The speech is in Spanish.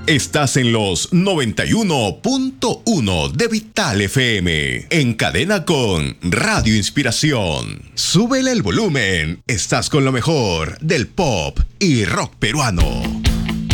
Estás en los 91.1 de Vital FM, en cadena con Radio Inspiración. Súbele el volumen, estás con lo mejor del pop y rock peruano.